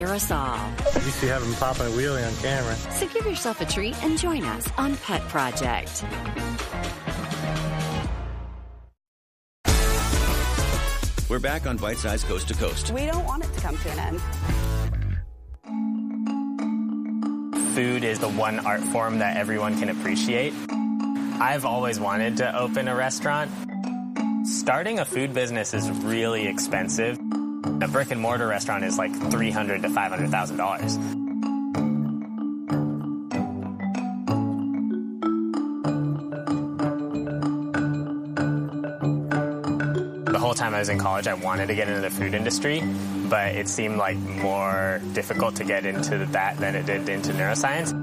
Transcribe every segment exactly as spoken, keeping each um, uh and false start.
us all. You see having popping a wheelie on camera. So give yourself a treat and join us on Pet Project. We're back on Bite Size Coast to Coast. We don't want it to come to an end. Food is the one art form that everyone can appreciate. I've always wanted to open a restaurant. Starting a food business is really expensive. A brick and mortar restaurant is like three hundred thousand to five hundred thousand dollars. The whole time I was in college, I wanted to get into the food industry, but it seemed like more difficult to get into that than it did into neuroscience.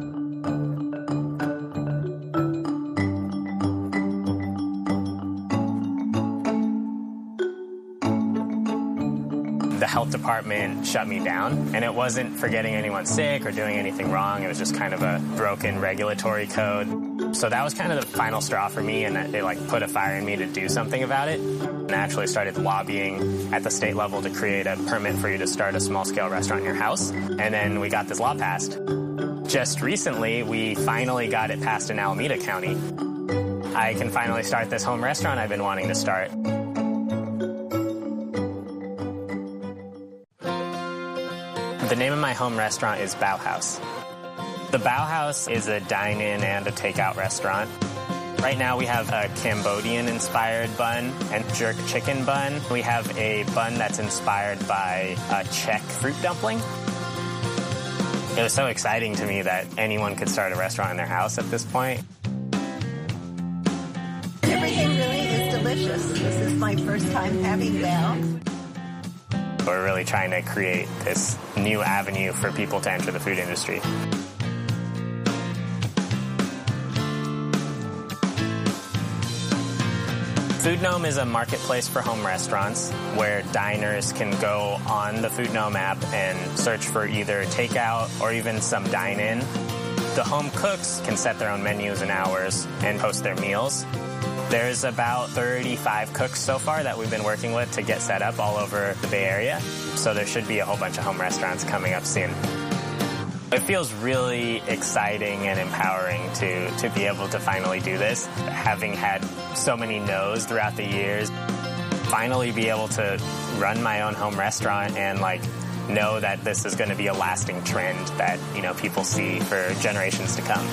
The health department shut me down, and it wasn't for getting anyone sick or doing anything wrong. It was just kind of a broken regulatory code. So that was kind of the final straw for me, and they like put a fire in me to do something about it. And I actually started lobbying at the state level to create a permit for you to start a small-scale restaurant in your house. And then we got this law passed. Just recently, we finally got it passed in Alameda County. I can finally start this home restaurant I've been wanting to start. The name of my home restaurant is Bauhaus. The Bauhaus is a dine-in and a takeout restaurant. Right now we have a Cambodian-inspired bun and jerk chicken bun. We have a bun that's inspired by a Czech fruit dumpling. It was so exciting to me that anyone could start a restaurant in their house at this point. Everything really is delicious. This is my first time having Bal. We're really trying to create this new avenue for people to enter the food industry. Food Gnome is a marketplace for home restaurants where diners can go on the Food Gnome app and search for either takeout or even some dine-in. The home cooks can set their own menus and hours and host their meals. There's about thirty-five cooks so far that we've been working with to get set up all over the Bay Area. So there should be a whole bunch of home restaurants coming up soon. It feels really exciting and empowering to, to be able to finally do this. Having had so many no's throughout the years, finally be able to run my own home restaurant and like know that this is going to be a lasting trend that, you know, people see for generations to come.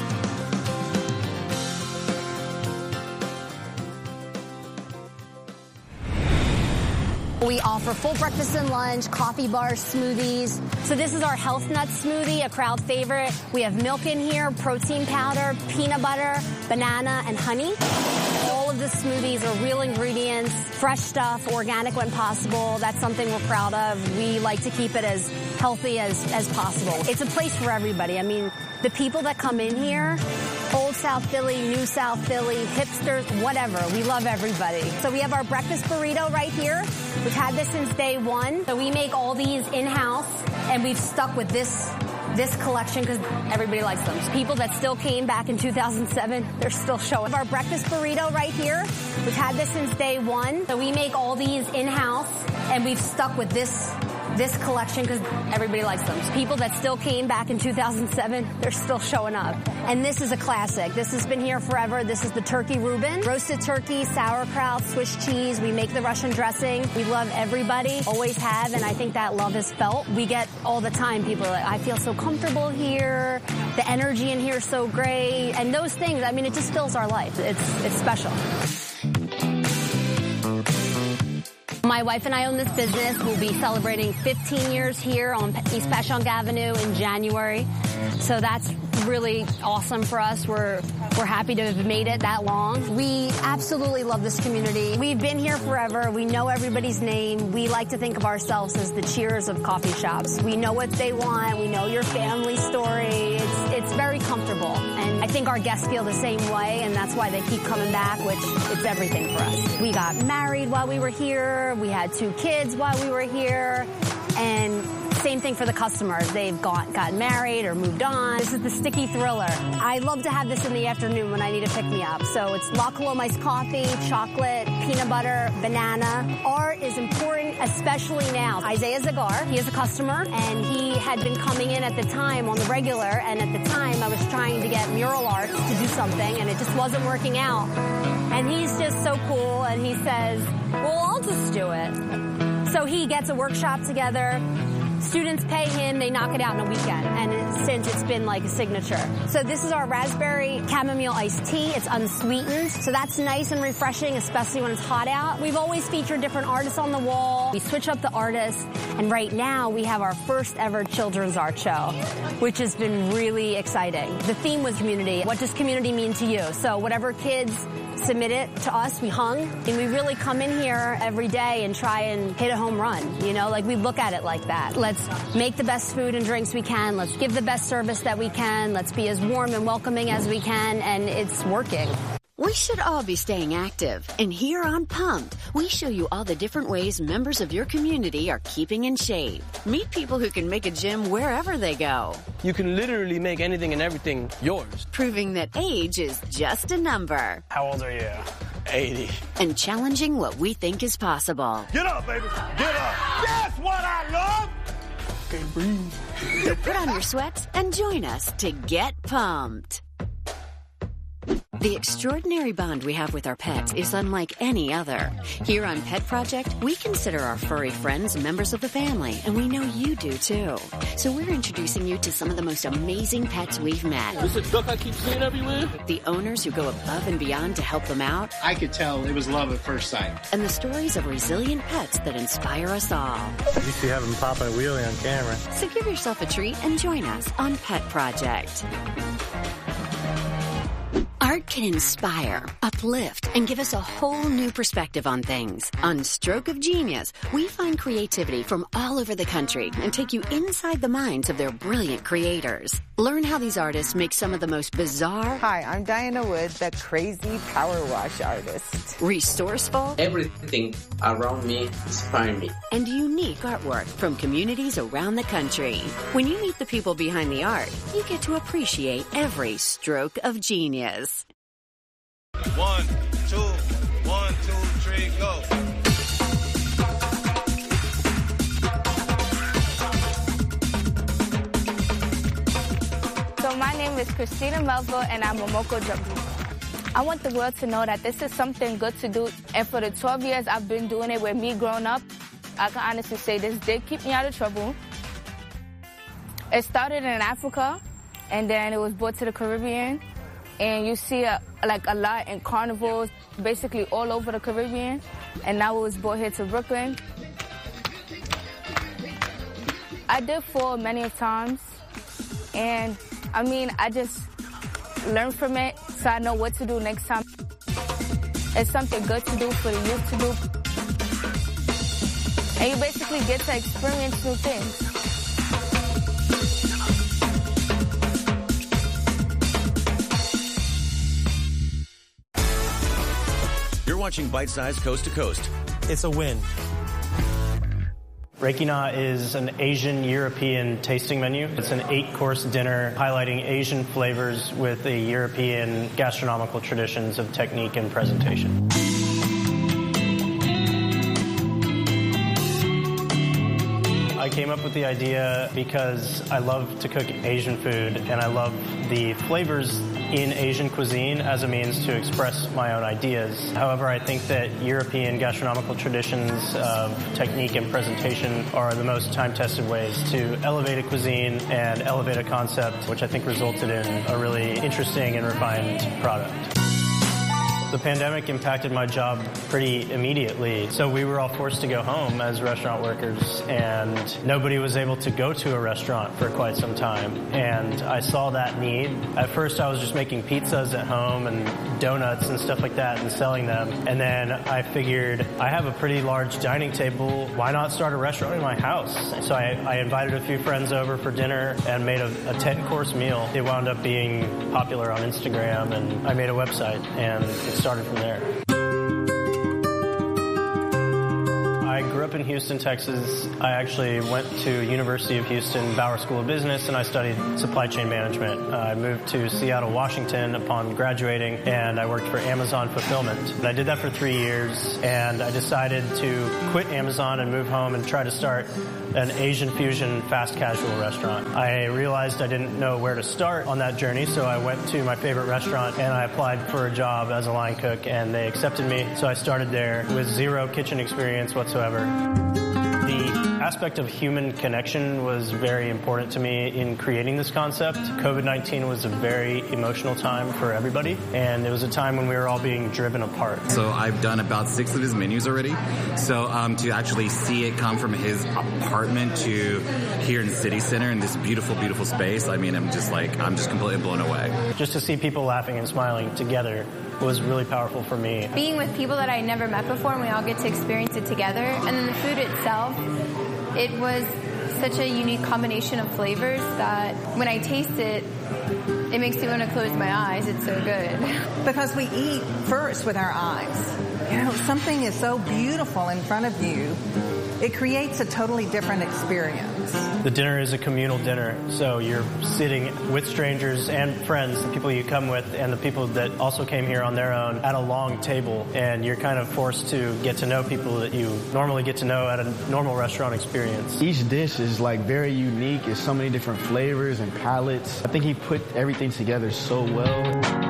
We offer full breakfast and lunch, coffee bars, smoothies. So this is our health nut smoothie, a crowd favorite. We have milk in here, protein powder, peanut butter, banana, and honey. All of the smoothies are real ingredients, fresh stuff, organic when possible. That's something we're proud of. We like to keep it as healthy as, as possible. It's a place for everybody. I mean, the people that come in here, Old South Philly, New South Philly, hipsters, whatever. We love everybody. So we have our breakfast burrito right here. We've had this since day one. So we make all these in-house, and we've stuck with this this collection because everybody likes them. So people that still came back in two thousand seven, they're still showing. Our breakfast burrito right here. We've had this since day one. So we make all these in-house, and we've stuck with this this collection because everybody likes them. So people that still came back in two thousand seven, they're still showing up. And this is a classic. This has been here forever. This is the turkey Reuben. Roasted turkey, sauerkraut, Swiss cheese. We make the Russian dressing. We love everybody, always have, and I think that love is felt. We get all the time people are like, I feel so comfortable here. The energy in here is so great. And those things, I mean, it just fills our life. It's, it's special. My wife and I own this business. We'll be celebrating fifteen years here on East Passyunk Avenue in January. So that's really awesome for us. We're we're happy to have made it that long. We absolutely love this community. We've been here forever. We know everybody's name. We like to think of ourselves as the Cheers of coffee shops. We know what they want. We know your family story. It's it's very comfortable. And I think our guests feel the same way, and that's why they keep coming back, which it's everything for us. We got married while we were here. We had two kids while we were here. And Same thing for the customers. They've got, gotten married or moved on. This is the Sticky Thriller. I love to have this in the afternoon when I need to pick me up. So it's La Colombe iced coffee, chocolate, peanut butter, banana. Art is important, especially now. Isaiah Zagar, he is a customer, and he had been coming in at the time on the regular, and at the time I was trying to get mural art to do something, and it just wasn't working out. And he's just so cool, and he says, well, I'll just do it. So he gets a workshop together. Students pay him, they knock it out in a weekend, and it, since it's been like a signature. So this is our raspberry chamomile iced tea. It's unsweetened, so that's nice and refreshing, especially when it's hot out. We've always featured different artists on the wall. We switch up the artists, and right now we have our first ever children's art show, which has been really exciting. The theme was community. What does community mean to you? So whatever kids submit it to us, we hung, and we really come in here every day and try and hit a home run. You know, like we look at it like that. Let's make the best food and drinks we can. Let's give the best service that we can. Let's be as warm and welcoming as we can, and it's working. We should all be staying active. And here on Pumped, we show you all the different ways members of your community are keeping in shape. Meet people who can make a gym wherever they go. You can literally make anything and everything yours. Proving that age is just a number. How old are you? eighty. And challenging what we think is possible. Get up, baby. Get up. That's what I love. Can't breathe. So put on your sweats and join us to get pumped. The extraordinary bond we have with our pets is unlike any other. Here on Pet Project, we consider our furry friends members of the family, and we know you do too. So we're introducing you to some of the most amazing pets we've met. This is a duck I keep seeing everywhere. The owners who go above and beyond to help them out. I could tell it was love at first sight. And the stories of resilient pets that inspire us all. You used to have him popping a wheelie on camera. So give yourself a treat and join us on Pet Project. Art can inspire, uplift, and give us a whole new perspective on things. On Stroke of Genius, we find creativity from all over the country and take you inside the minds of their brilliant creators. Learn how these artists make some of the most bizarre... Hi, I'm Diana Wood, the crazy power wash artist. Resourceful... Everything around me inspires me. And unique artwork from communities around the country. When you meet the people behind the art, you get to appreciate every stroke of genius. One, two, one, two, three, go. So my name is Christina Melville, and I'm a Momoko Jumpy. I want the world to know that this is something good to do, and for the twelve years I've been doing it with me growing up, I can honestly say this did keep me out of trouble. It started in Africa, and then it was brought to the Caribbean. And you see a, like a lot in carnivals, basically all over the Caribbean. And now it was brought here to Brooklyn. I did fall many of times. And I mean, I just learned from it so I know what to do next time. It's something good to do for the youth to do. And you basically get to experience new things. You're watching Bite Size Coast to Coast. It's a win. Reikina is an Asian European tasting menu. It's an eight-course dinner highlighting Asian flavors with the European gastronomical traditions of technique and presentation. I came up with the idea because I love to cook Asian food, and I love the flavors in Asian cuisine as a means to express my own ideas. However, I think that European gastronomical traditions of technique and presentation are the most time-tested ways to elevate a cuisine and elevate a concept, which I think resulted in a really interesting and refined product. The pandemic impacted my job pretty immediately, so we were all forced to go home as restaurant workers, and nobody was able to go to a restaurant for quite some time, and I saw that need. At first I was just making pizzas at home and donuts and stuff like that and selling them, and then I figured I have a pretty large dining table, why not start a restaurant in my house? So I, I invited a few friends over for dinner and made a ten-course meal. It wound up being popular on Instagram, and I made a website, and it started from there. I grew up in Houston, Texas. I actually went to University of Houston Bauer School of Business, and I studied supply chain management. Uh, I moved to Seattle, Washington upon graduating, and I worked for Amazon Fulfillment. And I did that for three years, and I decided to quit Amazon and move home and try to start an Asian fusion fast casual restaurant. I realized I didn't know where to start on that journey, so I went to my favorite restaurant and I applied for a job as a line cook, and they accepted me. So I started there with zero kitchen experience whatsoever. The aspect of human connection was very important to me in creating this concept. COVID nineteen was a very emotional time for everybody, and it was a time when we were all being driven apart. So I've done about six of his menus already. So um, to actually see it come from his apartment to here in City Center in this beautiful, beautiful space, I mean, I'm just like, I'm just completely blown away. Just to see people laughing and smiling together was really powerful for me. Being with people that I never met before, and we all get to experience it together, and then the food itself, it was such a unique combination of flavors that when I taste it, it makes me want to close my eyes. It's so good. Because we eat first with our eyes. You know, something is so beautiful in front of you, it creates a totally different experience. The dinner is a communal dinner, so you're sitting with strangers and friends, the people you come with, and the people that also came here on their own at a long table, and you're kind of forced to get to know people that you normally get to know at a normal restaurant experience. Each dish is like very unique. It's so many different flavors and palettes. I think he put everything together so well.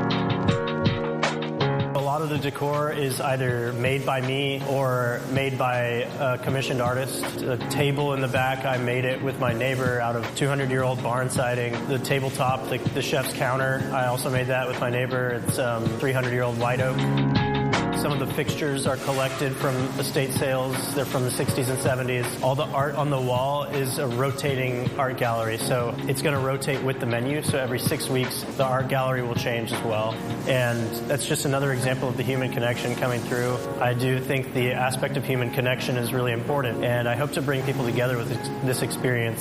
A lot of the decor is either made by me or made by a commissioned artist. The table in the back, I made it with my neighbor out of two hundred year old barn siding. The tabletop, the, the chef's counter, I also made that with my neighbor. It's um, three hundred year old white oak. Some of the fixtures are collected from estate sales. They're from the sixties and seventies. All the art on the wall is a rotating art gallery, so it's going to rotate with the menu. So every six weeks, the art gallery will change as well. And that's just another example of the human connection coming through. I do think the aspect of human connection is really important, and I hope to bring people together with this experience.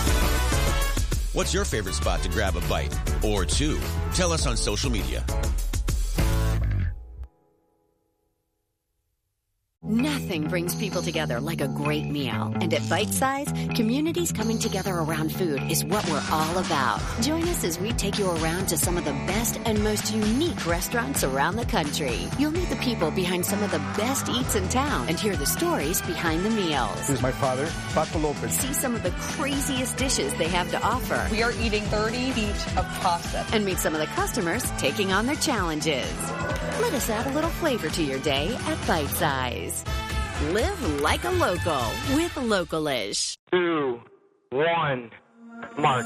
What's your favorite spot to grab a bite or two? Tell us on social media. Nothing brings people together like a great meal. And at Bite Size, communities coming together around food is what we're all about. Join us as we take you around to some of the best and most unique restaurants around the country. You'll meet the people behind some of the best eats in town and hear the stories behind the meals. This is my father, Paco Lopez. See some of the craziest dishes they have to offer. We are eating thirty feet of pasta. And meet some of the customers taking on their challenges. Let us add a little flavor to your day at Bite Size. Live like a local with Localish. Two, one, mark.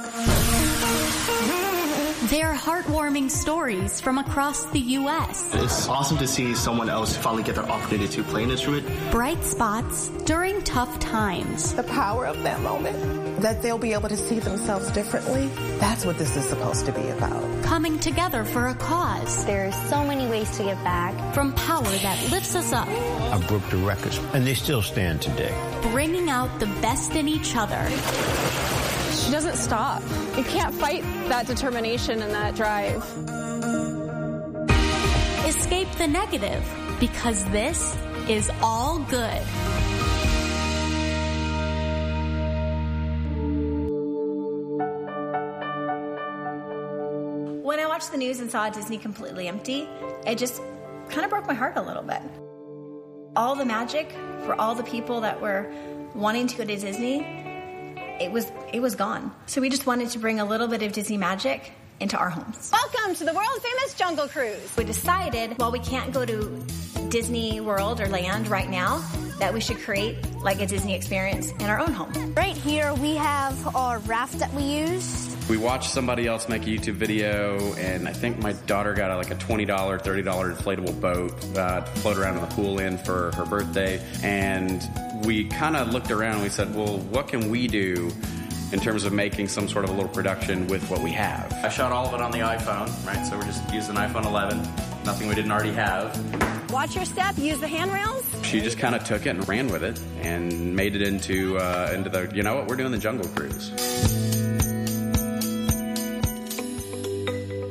They're heartwarming stories from across the U S It's awesome to see someone else finally get their opportunity to play an instrument. Bright spots during tough times. The power of that moment, that they'll be able to see themselves differently. That's what this is supposed to be about. Coming together for a cause. There are so many ways to give back. From power that lifts us up. I broke the records, and they still stand today. Bringing out the best in each other. She doesn't stop. You can't fight that determination and that drive. Escape the negative, because this is all good. When I watched the news and saw Disney completely empty, it just kind of broke my heart a little bit. All the magic for all the people that were wanting to go to Disney, it was it was gone. So we just wanted to bring a little bit of Disney magic into our homes. Welcome to the world famous Jungle Cruise. We decided, while we can't go to Disney World or Land right now, that we should create like a Disney experience in our own home. Right here we have our raft that we used. We watched somebody else make a YouTube video, and I think my daughter got a, like a twenty dollars, thirty dollars inflatable boat uh, to float around in the pool in for her birthday. And we kind of looked around and we said, well, what can we do in terms of making some sort of a little production with what we have? I shot all of it on the iPhone, right? So we're just using iPhone eleven, nothing we didn't already have. Watch your step, use the handrails. She just kind of took it and ran with it and made it into, uh, into the, you know what, we're doing the Jungle Cruise.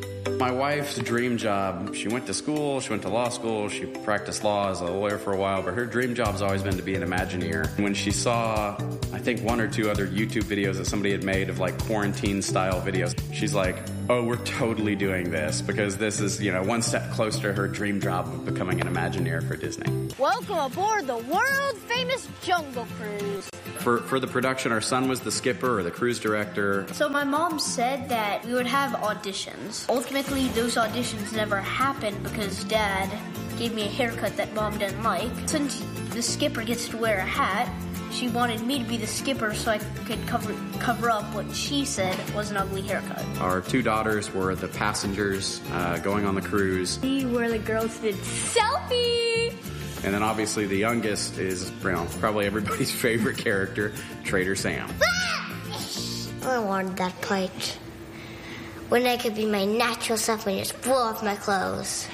My wife's dream job, she went to school, she went to law school, she practiced law as a lawyer for a while, but her dream job's always been to be an Imagineer. When she saw, I think, one or two other YouTube videos that somebody had made of like quarantine-style videos, she's like, oh, we're totally doing this because this is, you know, one step closer to her dream job of becoming an Imagineer for Disney. Welcome aboard the world-famous Jungle Cruise. For, for the production, our son was the skipper or the cruise director. So my mom said that we would have auditions. Ultimately, those auditions never happened because Dad gave me a haircut that Mom didn't like. Since the skipper gets to wear a hat, she wanted me to be the skipper so I could cover cover up what she said was an ugly haircut. Our two daughters were the passengers uh, going on the cruise. We were the girls who did selfie. And then obviously the youngest is, you know, probably everybody's favorite character, Trader Sam. I wanted that part. When I could be my natural self and just blow off my clothes.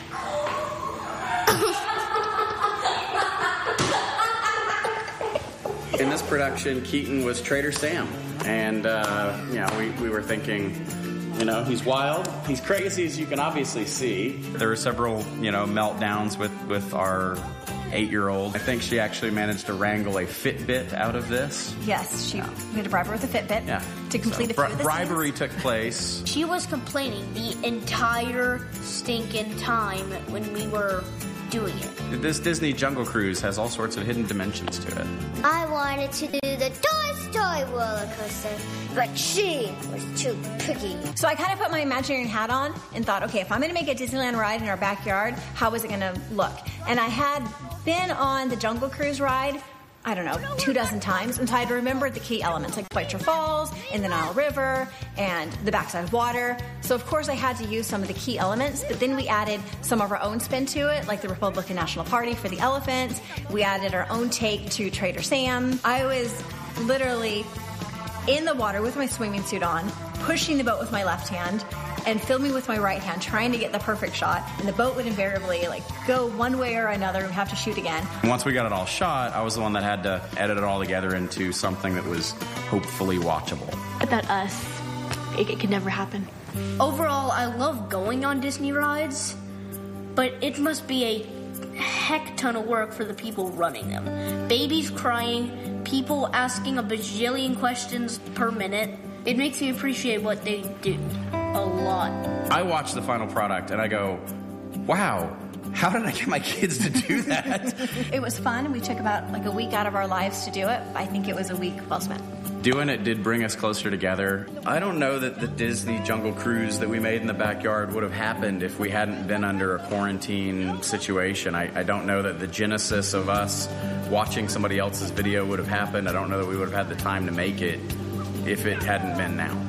In this production, Keaton was Trader Sam. And, uh, you know, we, we were thinking, you know, he's wild. He's crazy, as you can obviously see. There were several, you know, meltdowns with, with our eight-year-old. I think she actually managed to wrangle a Fitbit out of this. Yes, she, we had to bribe her with a Fitbit yeah. to complete so, a few bri- of the Bribery scenes. took place. She was complaining the entire stinking time when we were doing it. This Disney Jungle Cruise has all sorts of hidden dimensions to it. I wanted to do the Toy Story roller coaster, but she was too picky. So I kind of put my Imagineering hat on and thought, okay, if I'm going to make a Disneyland ride in our backyard, how is it going to look? And I had been on the Jungle Cruise ride, I don't know, two dozen times, and so I'd remembered the key elements, like Fletcher Falls, and the Nile River, and the backside of water. So, of course, I had to use some of the key elements, but then we added some of our own spin to it, like the Republican National Party for the elephants. We added our own take to Trader Sam. I was literally in the water with my swimming suit on, pushing the boat with my left hand, and filming with my right hand, trying to get the perfect shot. And the boat would invariably like go one way or another. We'd have to shoot again. Once we got it all shot, I was the one that had to edit it all together into something that was hopefully watchable. Without us, it, it could never happen. Overall, I love going on Disney rides, but it must be a heck ton of work for the people running them. Babies crying, people asking a bajillion questions per minute. It makes me appreciate what they do a lot. I watch the final product and I go, wow, how did I get my kids to do that? It was fun. We took about like a week out of our lives to do it. I think it was a week well spent. Doing it did bring us closer together. I don't know that the Disney Jungle Cruise that we made in the backyard would have happened if we hadn't been under a quarantine situation. I, I don't know that the genesis of us watching somebody else's video would have happened. I don't know that we would have had the time to make it if it hadn't been now.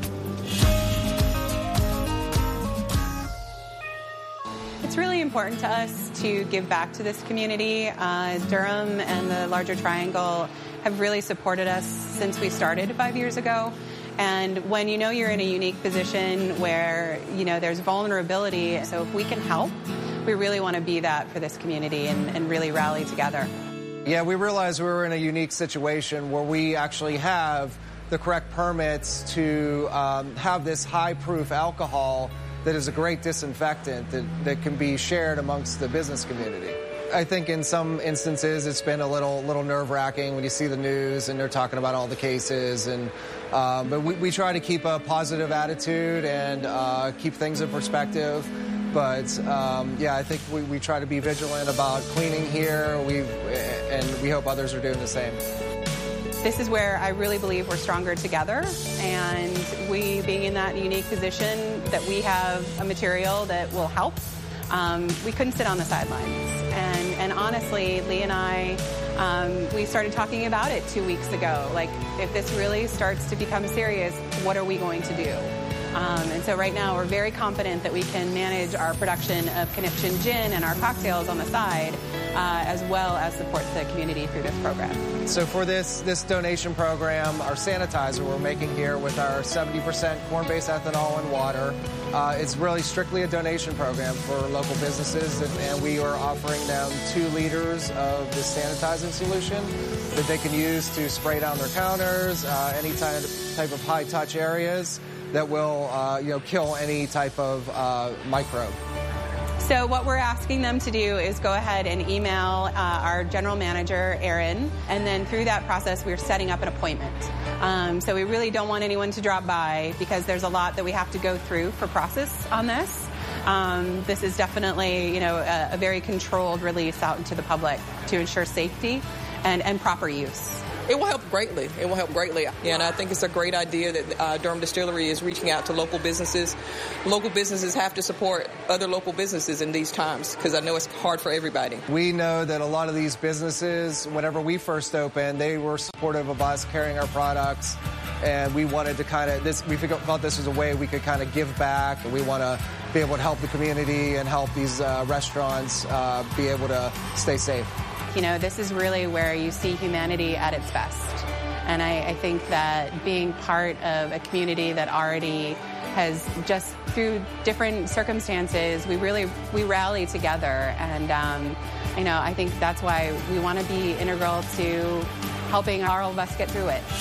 It's really important to us to give back to this community. Uh, Durham and the larger Triangle have really supported us since we started five years ago. And when you know you're in a unique position where, you know, there's vulnerability, so if we can help, we really want to be that for this community and, and really rally together. Yeah, we realized we were in a unique situation where we actually have the correct permits to um, have this high-proof alcohol that is a great disinfectant that, that can be shared amongst the business community. I think in some instances it's been a little little nerve-wracking when you see the news and they're talking about all the cases. And um, but we, we try to keep a positive attitude and uh, keep things in perspective. But um, yeah, I think we, we try to be vigilant about cleaning here. We and we hope others are doing the same. This is where I really believe we're stronger together, and we being in that unique position that we have a material that will help. Um, we couldn't sit on the sidelines. And, and honestly, Lee and I, um, we started talking about it two weeks ago. Like, if this really starts to become serious, what are we going to do? Um, and so right now we're very confident that we can manage our production of Conniption Gin and our cocktails on the side, uh, as well as support the community through this program. So for this this donation program, our sanitizer we're making here with our seventy percent corn-based ethanol and water, uh, it's really strictly a donation program for local businesses, and, and we are offering them two liters of this sanitizing solution that they can use to spray down their counters, uh, any type of, type of high-touch areas. that will, uh, you know, kill any type of uh, microbe. So what we're asking them to do is go ahead and email uh, our general manager, Erin, and then through that process, we're setting up an appointment. Um, so we really don't want anyone to drop by because there's a lot that we have to go through for process on this. Um, this is definitely, you know, a, a very controlled release out into the public to ensure safety and, and proper use. It will help greatly. It will help greatly. And I think it's a great idea that uh, Durham Distillery is reaching out to local businesses. Local businesses have to support other local businesses in these times because I know it's hard for everybody. We know that a lot of these businesses, whenever we first opened, they were supportive of us carrying our products. And we wanted to kind of, this, we thought this was a way we could kind of give back. And we want to be able to help the community and help these uh, restaurants uh, be able to stay safe. You know, this is really where you see humanity at its best. And I, I think that being part of a community that already has just through different circumstances, we really, we rally together. And, um, you know, I think that's why we want to be integral to helping all of us get through it.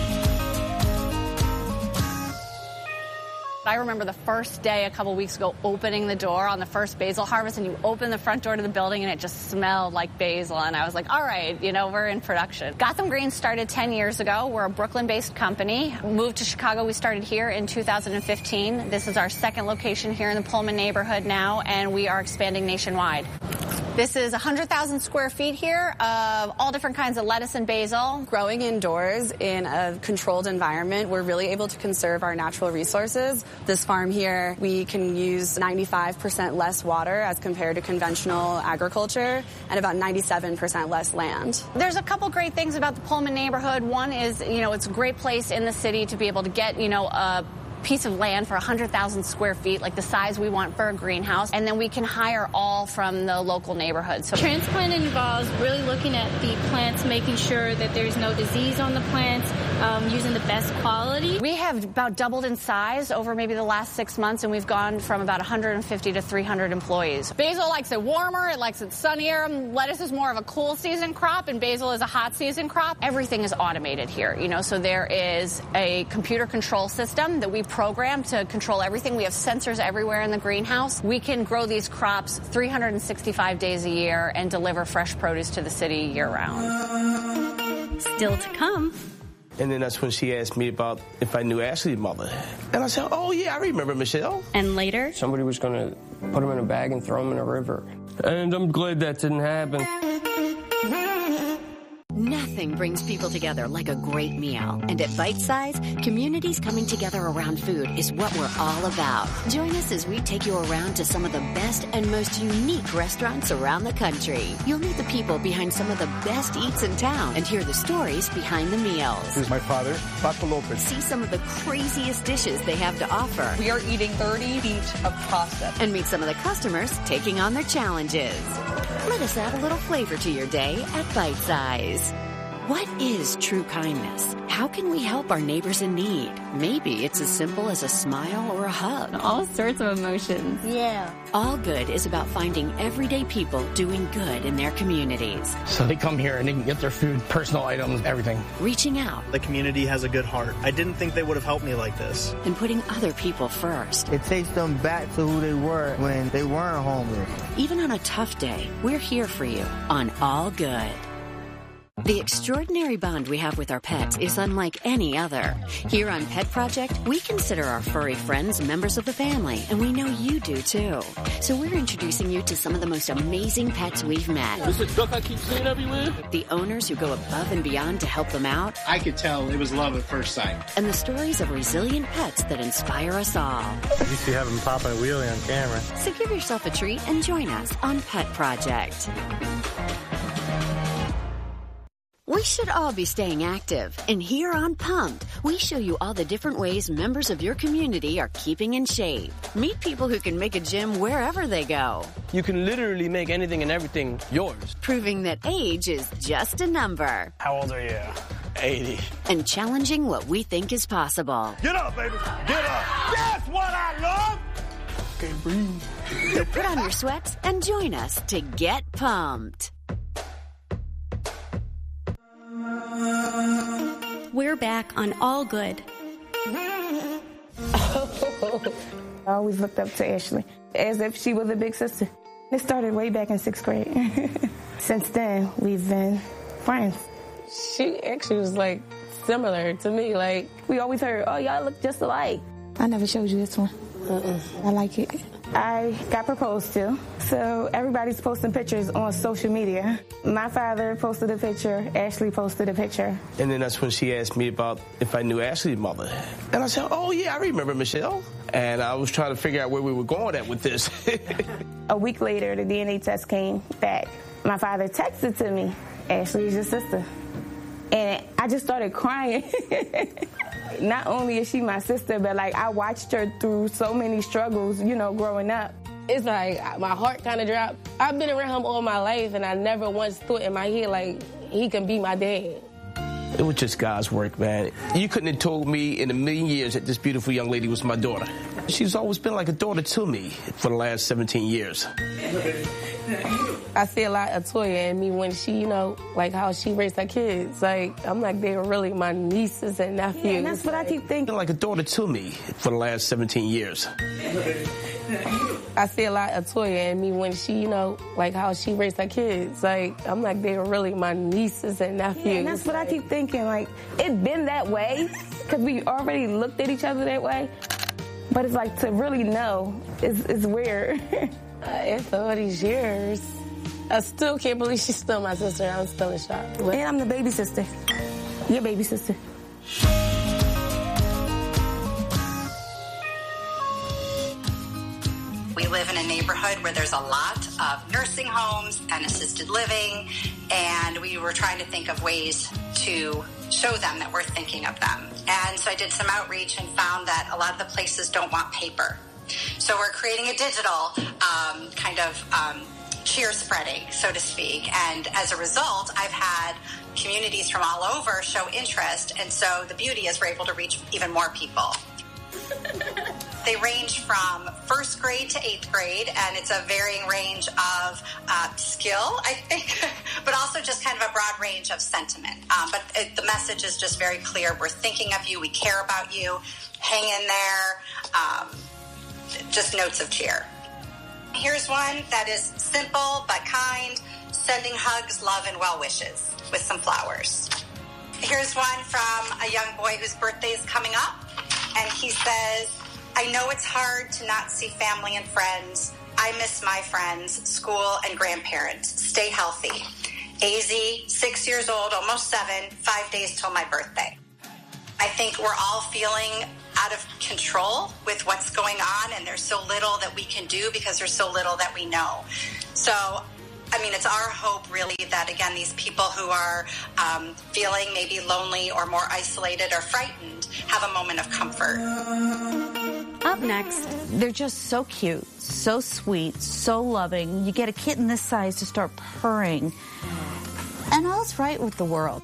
I remember the first day a couple weeks ago opening the door on the first basil harvest, and you open the front door to the building and it just smelled like basil, and I was like, all right, you know, we're in production. Gotham Green started ten years ago. We're a Brooklyn-based company. Moved to Chicago. We started here in two thousand fifteen. This is our second location here in the Pullman neighborhood now, and we are expanding nationwide. This is one hundred thousand square feet here of all different kinds of lettuce and basil. Growing indoors in a controlled environment, we're really able to conserve our natural resources. This farm here, we can use ninety-five percent less water as compared to conventional agriculture and about ninety-seven percent less land. There's a couple great things about the Pullman neighborhood. One is, you know, it's a great place in the city to be able to get, you know, a piece of land for one hundred thousand square feet, like the size we want for a greenhouse, and then we can hire all from the local neighborhood. So transplanting involves really looking at the plants, making sure that there's no disease on the plants, um, using the best quality. We have about doubled in size over maybe the last six months, and we've gone from about one hundred fifty to three hundred employees. Basil likes it warmer, it likes it sunnier. Lettuce is more of a cool season crop, and basil is a hot season crop. Everything is automated here, you know, so there is a computer control system that we program to control everything. We have sensors everywhere in the greenhouse. We can grow these crops three hundred sixty-five days a year and deliver fresh produce to the city year-round. Still to come. And then that's when she asked me about if I knew Ashley's mother. And I said, oh, yeah, I remember Michelle. And later, somebody was going to put him in a bag and throw him in a river. And I'm glad that didn't happen. Nothing brings people together like a great meal. And at Bite Size, communities coming together around food is what we're all about. Join us as we take you around to some of the best and most unique restaurants around the country. You'll meet the people behind some of the best eats in town and hear the stories behind the meals. This is my father, Paco Lopez. See some of the craziest dishes they have to offer. We are eating thirty feet of pasta. And meet some of the customers taking on their challenges. Let us add a little flavor to your day at Bite Size. What is true kindness? How can we help our neighbors in need? Maybe it's as simple as a smile or a hug. All sorts of emotions. Yeah. All Good is about finding everyday people doing good in their communities. So they come here and they can get their food, personal items, everything. Reaching out. The community has a good heart. I didn't think they would have helped me like this. And putting other people first. It takes them back to who they were when they weren't homeless. Even on a tough day, we're here for you on All Good. The extraordinary bond we have with our pets is unlike any other. Here on Pet Project, we consider our furry friends members of the family, and we know you do too. So we're introducing you to some of the most amazing pets we've met. This is a duck I keep seeing everywhere. The owners who go above and beyond to help them out. I could tell it was love at first sight. And the stories of resilient pets that inspire us all. You used to have them popping a wheelie on camera. So give yourself a treat and join us on Pet Project. We should all be staying active, and here on Pumped, we show you all the different ways members of your community are keeping in shape. Meet people who can make a gym wherever they go. You can literally make anything and everything yours. Proving that age is just a number. How old are you? eighty. And challenging what we think is possible. Get up, baby. Get up. That's what I love. Okay, breathe. So put on your sweats and join us to get pumped. We're back on All Good. I always looked up to Ashley as if she was a big sister. It started way back in sixth grade. Since then, we've been friends. She actually was like similar to me. Like, we always heard, oh, y'all look just alike. I never showed you this one. Uh-uh. I like it. I got proposed to, so everybody's posting pictures on social media. My father posted a picture, Ashley posted a picture. And then that's when she asked me about if I knew Ashley's mother. And I said, oh, yeah, I remember Michelle. And I was trying to figure out where we were going at with this. A week later, the D N A test came back. My father texted to me, Ashley's your sister. And I just started crying. Not only is she my sister, but like I watched her through so many struggles, you know, growing up. It's like my heart kind of dropped. I've been around him all my life, and I never once thought in my head like he can be my dad. It was just God's work, man. You couldn't have told me in a million years that this beautiful young lady was my daughter. She's always been like a daughter to me for the last seventeen years. I see a lot of Toya in me when she, you know, like how she raised her kids. Like, I'm like, they were really my nieces and nephews. Yeah, and that's what I keep thinking. Like a daughter to me for the last seventeen years. I see a lot of Toya in me when she, you know, like how she raised her kids. Like, I'm like, they were really my nieces and nephews. Yeah, and that's what I keep thinking. Like, it's been that way because we already looked at each other that way. But it's like to really know is is weird. uh, after all these years, I still can't believe she's still my sister. I'm still in shock. And I'm the baby sister. Your baby sister. We live in a neighborhood where there's a lot of nursing homes and assisted living, and we were trying to think of ways to show them that we're thinking of them. And so I did some outreach and found that a lot of the places don't want paper. So we're creating a digital um, kind of um, cheer spreading, so to speak. And as a result, I've had communities from all over show interest. And so the beauty is we're able to reach even more people. They range from first grade to eighth grade, and it's a varying range of uh, skill, I think, but also just kind of a broad range of sentiment. Um, but it, the message is just very clear. We're thinking of you. We care about you. Hang in there. Um, just notes of cheer. Here's one that is simple but kind, sending hugs, love, and well wishes with some flowers. Here's one from a young boy whose birthday is coming up, and he says, I know it's hard to not see family and friends. I miss my friends, school, and grandparents. Stay healthy. A Z, six years old, almost seven, five days till my birthday. I think we're all feeling out of control with what's going on, and there's so little that we can do because there's so little that we know. So, I mean, it's our hope, really, that, again, these people who are um, feeling maybe lonely or more isolated or frightened have a moment of comfort. Up next, they're just so cute, so sweet, so loving. You get a kitten this size to start purring, and all's right with the world.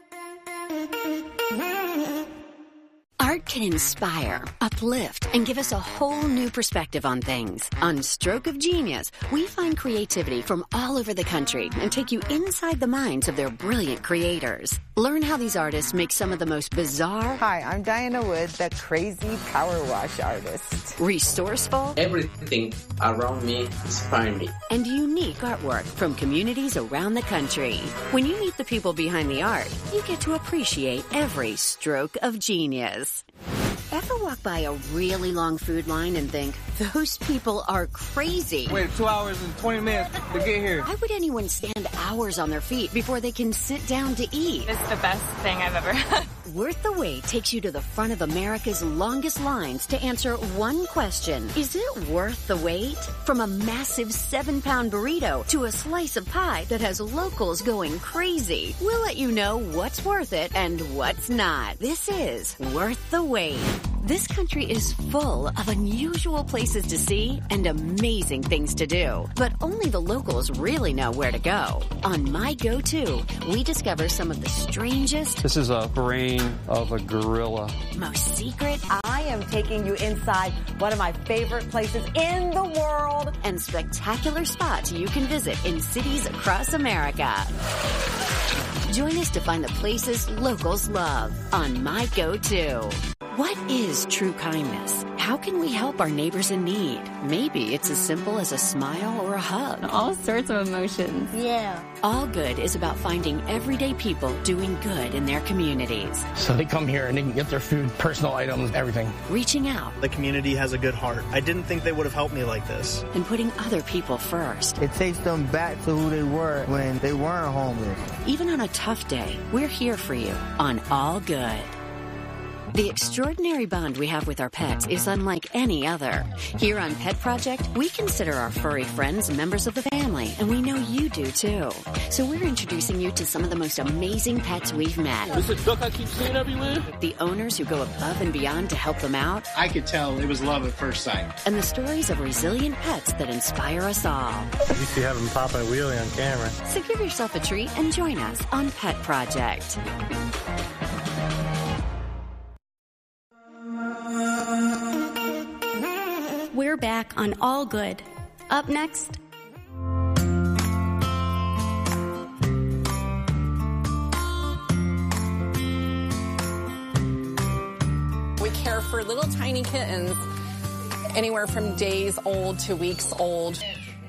Art can inspire, uplift, and give us a whole new perspective on things. On Stroke of Genius, we find creativity from all over the country and take you inside the minds of their brilliant creators. Learn how these artists make some of the most bizarre... Hi, I'm Diana Wood, the crazy power wash artist. Resourceful... Everything around me inspires me. And unique artwork from communities around the country. When you meet the people behind the art, you get to appreciate every stroke of genius. Ever walk by a really long food line and think, those people are crazy? Wait two hours and twenty minutes to get here. Why would anyone stand hours on their feet before they can sit down to eat? It's the best thing I've ever had. Worth the Wait takes you to the front of America's longest lines to answer one question. Is it worth the wait? From a massive seven-pound burrito to a slice of pie that has locals going crazy, we'll let you know what's worth it and what's not. This is Worth the Wait. This country is full of unusual places to see and amazing things to do, but only the locals really know where to go. On My Go-To, we discover some of the strangest... This is a brain of a gorilla. Most secret... I am taking you inside one of my favorite places in the world. And spectacular spots you can visit in cities across America. Join us to find the places locals love on My Go-To. What is true kindness? how can we help our neighbors in need? Maybe it's as simple as a smile or a hug. All sorts of emotions. Yeah. All Good is about finding everyday people doing good in their communities. So they come here and they can get their food, personal items, everything. Reaching out. The community has a good heart. I didn't think they would have helped me like this. And putting other people first. It takes them back to who they were when they weren't homeless. Even on a tough day, we're here for you on All Good. The extraordinary bond we have with our pets is unlike any other. Here on Pet Project, we consider our furry friends members of the family, and we know you do too. So we're introducing you to some of the most amazing pets we've met. This is a duck I keep seeing everywhere. The owners who go above and beyond to help them out. I could tell it was love at first sight. And the stories of resilient pets that inspire us all. You see having Papa and Wheelie on camera. So give yourself a treat and join us on Pet Project. We're back on All Good. Up next. We care for little tiny kittens anywhere from days old to weeks old.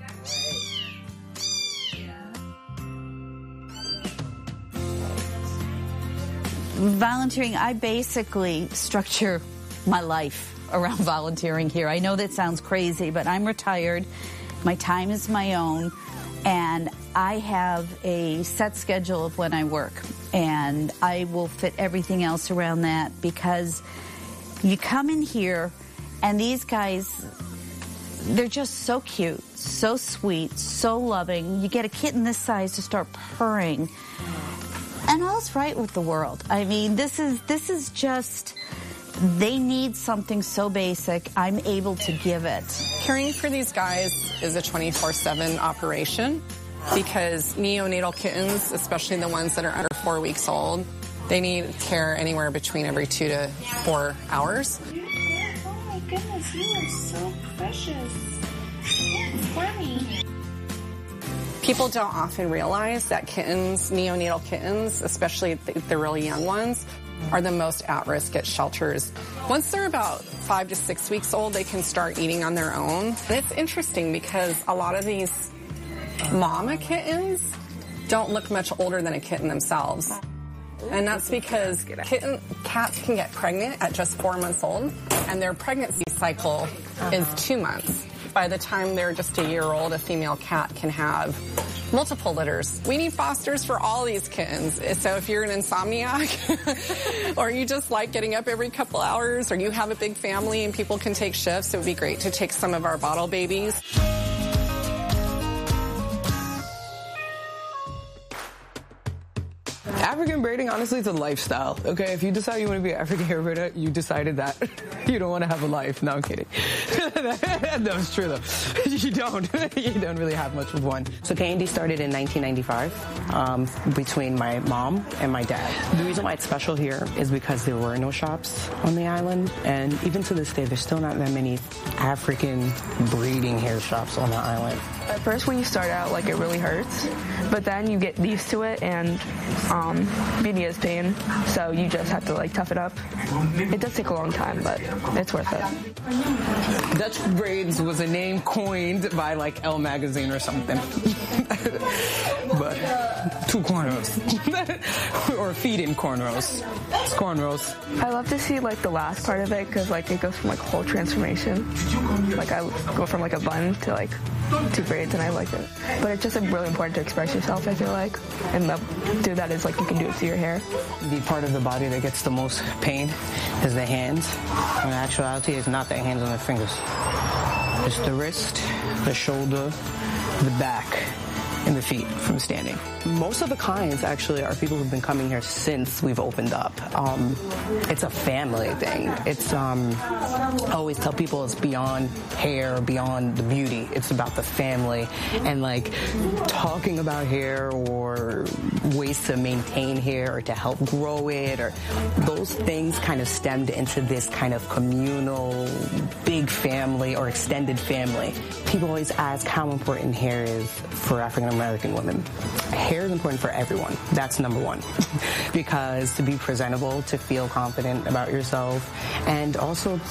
Volunteering, I basically structure my life around volunteering here. I know that sounds crazy, but I'm retired. My time is my own, and I have a set schedule of when I work, and I will fit everything else around that because you come in here, and these guys, they're just so cute, so sweet, so loving. You get a kitten this size to start purring, and all's right with the world. I mean, this is this is just... They need something so basic, I'm able to give it. Caring for these guys is a twenty-four seven operation because neonatal kittens, especially the ones that are under four weeks old, they need care anywhere between every two to four hours. Oh my goodness, you are so precious. For me. People don't often realize that kittens, neonatal kittens, especially the, the really young ones, are the most at risk at shelters. Once they're about five to six weeks old, they can start eating on their own. And it's interesting because a lot of these mama kittens don't look much older than a kitten themselves. And that's because kitten, cats can get pregnant at just four months old, and their pregnancy cycle is two months. By the time they're just a year old, a female cat can have multiple litters. We need fosters for all these kittens. So if you're an insomniac or you just like getting up every couple hours or you have a big family and people can take shifts, it would be great to take some of our bottle babies. African braiding, honestly, it's a lifestyle, okay? If you decide you want to be an African hair braider, you decided that you don't want to have a life. No, I'm kidding. No, it's true, though. You don't. You don't really have much of one. So K and D started in nineteen ninety-five um, between my mom and my dad. The reason why it's special here is because there were no shops on the island, and even to this day, there's still not that many African breeding hair shops on the island. At first, when you start out, like, it really hurts, but then you get used to it, and um, beauty is pain, so you just have to, like, tough it up. It does take a long time, but it's worth it. Dutch braids was a name coined by, like, Elle magazine or something. But two cornrows. Or feed-in cornrows. It's cornrows. I love to see, like, the last part of it, because, like, it goes from, like, whole transformation. Like, I go from, like, a bun to, like, two braids, and I like it. But it's just really important to express yourself, I feel like. And the, do that is, like, you can do it to your hair. The part of the body that gets the most pain is the hands. In actuality, it's not the hands and the fingers. It's the wrist, the shoulder, the back, and the feet from standing. Most of the clients actually are people who've been coming here since we've opened up. Um, it's a family thing. It's, um, I always tell people it's beyond hair, beyond the beauty. It's about the family and like talking about hair or ways to maintain hair or to help grow it, or those things kind of stemmed into this kind of communal, big family or extended family. People always ask how important hair is for African American women. Hair is important for everyone. That's number one. Because to be presentable, to feel confident about yourself, and also sometimes you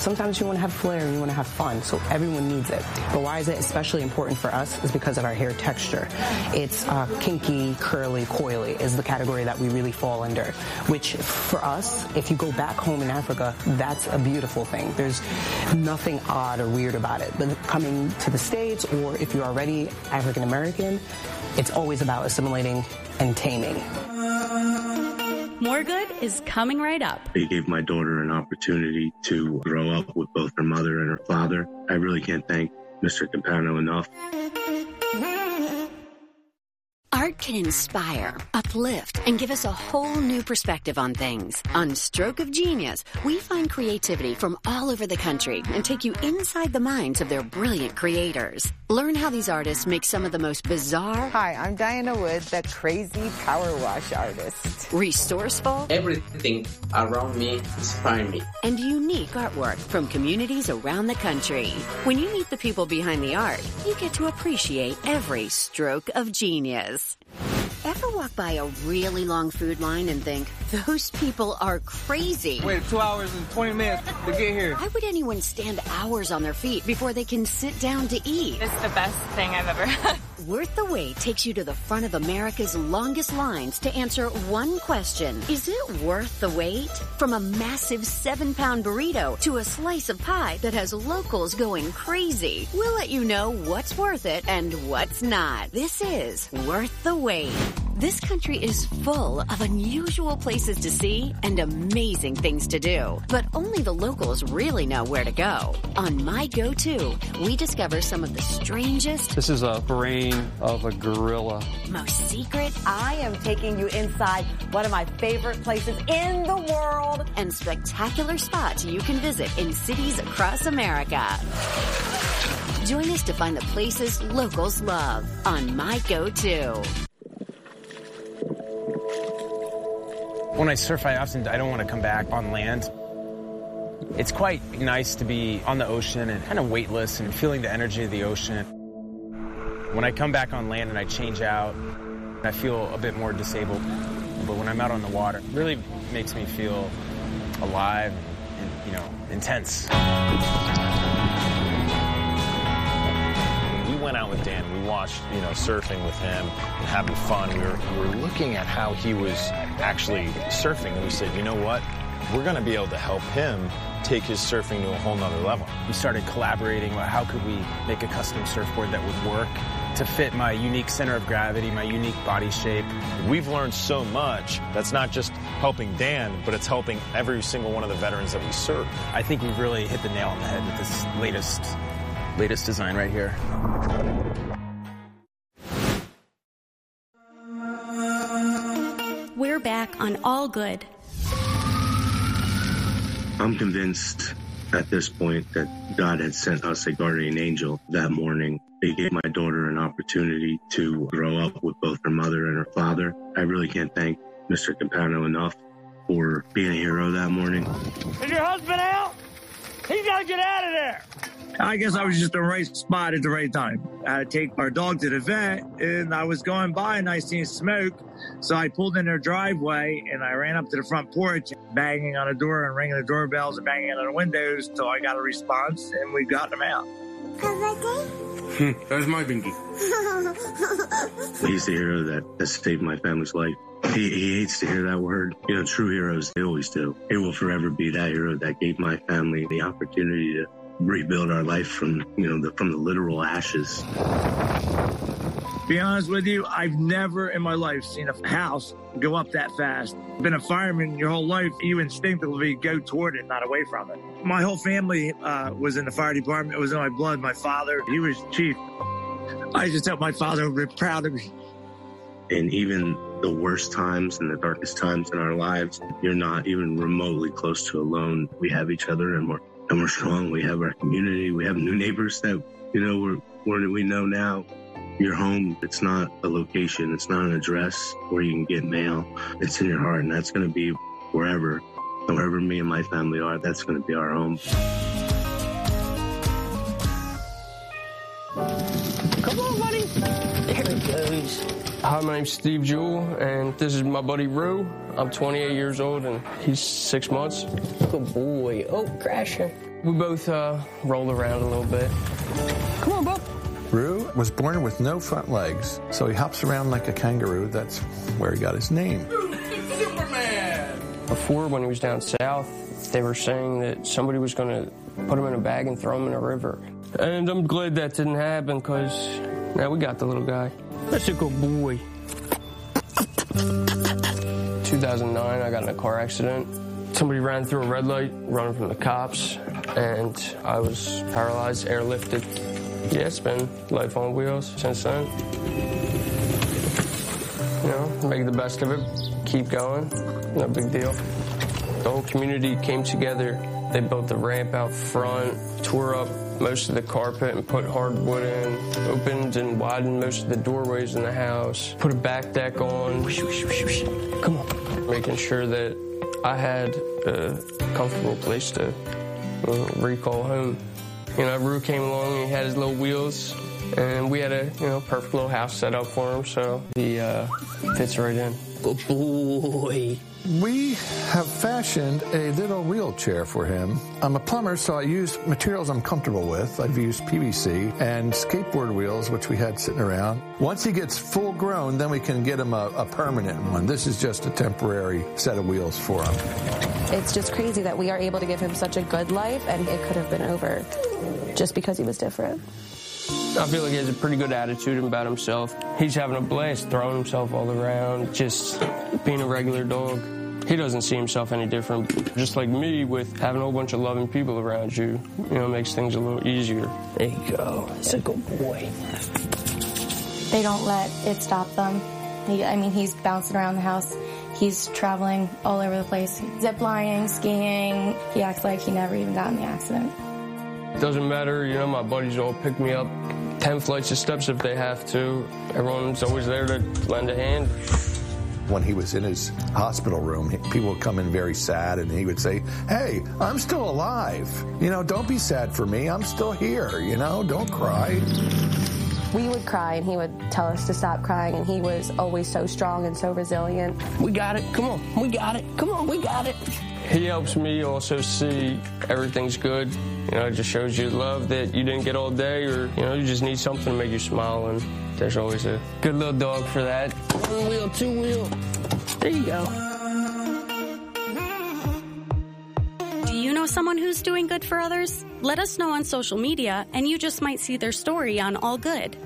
you want to have flair and you want to have fun. So everyone needs it. But why is it especially important for us is because of our hair texture. It's uh, kinky, curly, coily is the category that we really fall under, which for us, if you go back home in Africa, that's a beautiful thing. There's nothing odd or weird about it. But coming to the States, or if you're already African American, it's always about assimilating and taming. More Good is coming right up. They gave my daughter an opportunity to grow up with both her mother and her father. I really can't thank Mister Campano enough. Art can inspire, uplift, and give us a whole new perspective on things. On Stroke of Genius, we find creativity from all over the country and take you inside the minds of their brilliant creators. Learn how these artists make some of the most bizarre... Hi, I'm Diana Wood, the crazy power wash artist. Resourceful... Everything around me inspires me. And unique artwork from communities around the country. When you meet the people behind the art, you get to appreciate every stroke of genius. Ever walk by a really long food line and think, those people are crazy? Wait two hours and twenty minutes to get here. Why would anyone stand hours on their feet before they can sit down to eat? It's the best thing I've ever had. Worth the Wait takes you to the front of America's longest lines to answer one question. Is it worth the wait? From a massive seven-pound burrito to a slice of pie that has locals going crazy. We'll let you know what's worth it and what's not. This is Worth the Wait. This country is full of unusual places to see and amazing things to do. But only the locals really know where to go. On My Go-To, we discover some of the strangest... This is a brain of a gorilla. Most secret... I am taking you inside one of my favorite places in the world. And spectacular spots you can visit in cities across America. Join us to find the places locals love on My Go-To. When I surf, I often I don't want to come back on land. It's quite nice to be on the ocean and kind of weightless and feeling the energy of the ocean. When I come back on land and I change out, I feel a bit more disabled. But when I'm out on the water, it really makes me feel alive and, you know, intense. We went out with Dan. We watched, you know, surfing with him and having fun. We were, we were looking at how he was actually surfing, and we said, you know what? We're going to be able to help him take his surfing to a whole nother level. We started collaborating. How could we make a custom surfboard that would work to fit my unique center of gravity, my unique body shape? We've learned so much. That's not just helping Dan, but it's helping every single one of the veterans that we serve. I think we've really hit the nail on the head with this latest, latest design right here. We're back on All Good. I'm convinced at this point that God had sent us a guardian angel that morning. He gave my daughter an opportunity to grow up with both her mother and her father. I really can't thank Mister Campano enough for being a hero that morning. Is your husband out? He's got to get out of there. I guess I was just in the right spot at the right time. I had to take our dog to the vet, and I was going by and I seen smoke. So I pulled in their driveway and I ran up to the front porch, banging on the door and ringing the doorbells and banging on the windows till I got a response, and we got them out. That's my binky. He's the hero that, that saved my family's life. He, he hates to hear that word. You know, true heroes, they always do. He will forever be that hero that gave my family the opportunity to rebuild our life from, you know, the, from the literal ashes. Be honest with you, I've never in my life seen a house go up that fast. Been a fireman your whole life, you instinctively go toward it, not away from it. My whole family uh, was in the fire department. It was in my blood. My father, he was chief. I just hope my father would be proud of me. In even the worst times and the darkest times in our lives, you're not even remotely close to alone. We have each other, and we're and we're strong. We have our community. We have new neighbors that, you know, we're, we're we know now. Your home, it's not a location. It's not an address where you can get mail. It's in your heart, and that's going to be wherever, wherever me and my family are, that's going to be our home. Come on, buddy. There it goes. Hi, my name's Steve Jewell, and this is my buddy Rue. I'm twenty-eight years old, and he's six months. Good boy. Oh, crashing. We both uh, roll around a little bit. Come on, Bo. Rue was born with no front legs, so he hops around like a kangaroo. That's where he got his name. Superman! Before, when he was down south, they were saying that somebody was going to put him in a bag and throw him in a river. And I'm glad that didn't happen, because now we got the little guy. That's a good boy. two thousand nine, I got in a car accident. Somebody ran through a red light, running from the cops, and I was paralyzed, airlifted. Yeah, it's been life on wheels since then. You know, make the best of it, keep going, no big deal. The whole community came together. They built the ramp out front, tore up most of the carpet and put hardwood in, opened and widened most of the doorways in the house, put a back deck on. Come on. Making sure that I had a comfortable place to you know, recall home. You know, Rue came along and he had his little wheels, and we had a you know perfect little house set up for him, so he uh, fits right in. Good boy. We have fashioned a little wheelchair for him. I'm a plumber, so I use materials I'm comfortable with. I've used P V C and skateboard wheels, which we had sitting around. Once he gets full grown, then we can get him a, a permanent one. This is just a temporary set of wheels for him. It's just crazy that we are able to give him such a good life, and it could have been over just because he was different. I feel like he has a pretty good attitude about himself. He's having a blast, throwing himself all around, just being a regular dog. He doesn't see himself any different. Just like me, with having a whole bunch of loving people around you, you know, makes things a little easier. There you go. That's a good boy. They don't let it stop them. He, I mean, he's bouncing around the house. He's traveling all over the place. Zip-lining, skiing. He acts like he never even got in the accident. Doesn't matter, you know, my buddies all pick me up ten flights of steps if they have to. Everyone's always there to lend a hand. When he was in his hospital room, people would come in very sad, and he would say, hey, I'm still alive. You know, don't be sad for me. I'm still here. You know, don't cry. We would cry, and he would tell us to stop crying, and he was always so strong and so resilient. We got it. Come on. We got it. Come on. We got it. He helps me also see everything's good. You know, it just shows you love that you didn't get all day, or, you know, you just need something to make you smile, and there's always a good little dog for that. One wheel, two wheel. There you go. Do you know someone who's doing good for others? Let us know on social media, and you just might see their story on All Good.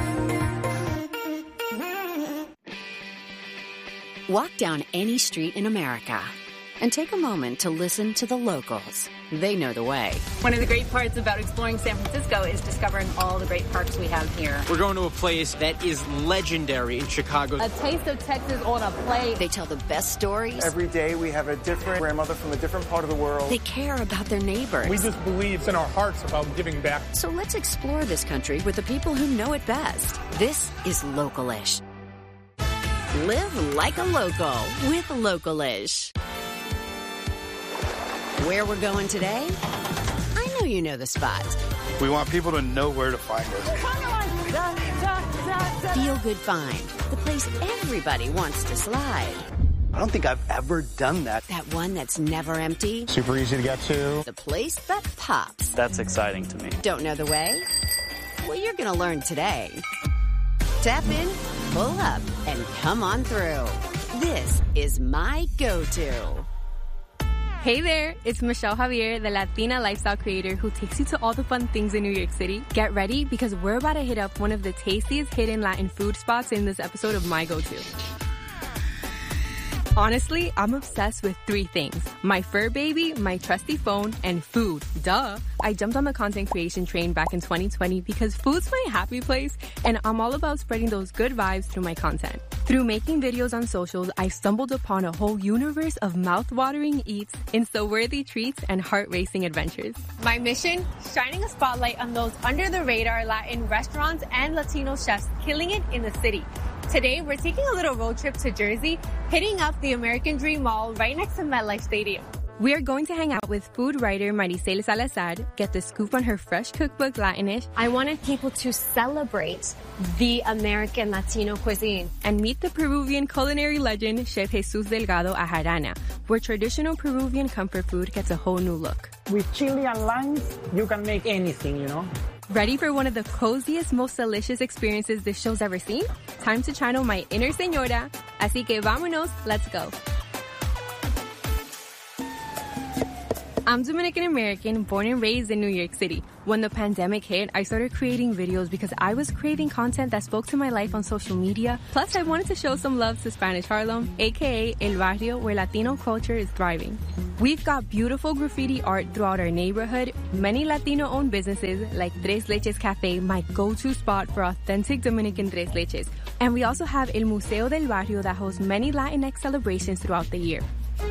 Walk down any street in America and take a moment to listen to the locals. They know the way. One of the great parts about exploring San Francisco is discovering all the great parks we have here. We're going to a place that is legendary in Chicago. A taste of Texas on a plate. They tell the best stories. Every day we have a different grandmother from a different part of the world. They care about their neighbors. We just believe in our hearts about giving back. So let's explore this country with the people who know it best. This is Localish. Live like a local with Localish. Where we're going today? I know you know the spot. We want people to know where to find us. Feel Good Find, the place everybody wants to slide. I don't think I've ever done that. That one that's never empty. Super easy to get to. The place that pops. That's exciting to me. Don't know the way? Well, you're going to learn today. Tap in, pull up, and come on through. This is my go-to. Hey there, it's Michelle Javier, the Latina lifestyle creator who takes you to all the fun things in New York City. Get ready because we're about to hit up one of the tastiest hidden Latin food spots in this episode of My Go-To. Honestly, I'm obsessed with three things. My fur baby, my trusty phone, and food. Duh. I jumped on the content creation train back in twenty twenty because food's my happy place, and I'm all about spreading those good vibes through my content. Through making videos on socials, I stumbled upon a whole universe of mouth-watering eats, Insta-worthy treats, and heart-racing adventures. My mission? Shining a spotlight on those under-the-radar Latin restaurants and Latino chefs killing it in the city. Today, we're taking a little road trip to Jersey, hitting up the American Dream Mall right next to MetLife Stadium. We are going to hang out with food writer Maricel Salazar, get the scoop on her fresh cookbook Latinish. I wanted people to celebrate the American Latino cuisine. And meet the Peruvian culinary legend, Chef Jesus Delgado Ajarana, where traditional Peruvian comfort food gets a whole new look. with chili and limes, you can make anything, you know? Ready for one of the coziest, most delicious experiences this show's ever seen? Time to channel my inner señora. Así que vámonos, let's go. I'm Dominican American, born and raised in New York City. When the pandemic hit, I started creating videos because I was craving content that spoke to my life on social media. Plus, I wanted to show some love to Spanish Harlem, aka El Barrio, where Latino culture is thriving. We've got beautiful graffiti art throughout our neighborhood, many Latino-owned businesses like Tres Leches Cafe, my go-to spot for authentic Dominican Tres Leches. And we also have El Museo del Barrio that hosts many Latinx celebrations throughout the year.